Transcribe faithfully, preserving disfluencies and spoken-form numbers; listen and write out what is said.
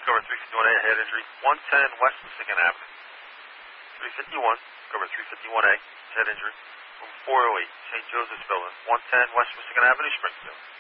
Discover three fifty-one A, head injury, one ten West Michigan Avenue. three fifty-one, Discover three fifty-one A, head injury, room four oh eight, Saint Joseph's Building, one ten West Michigan Avenue, Springfield.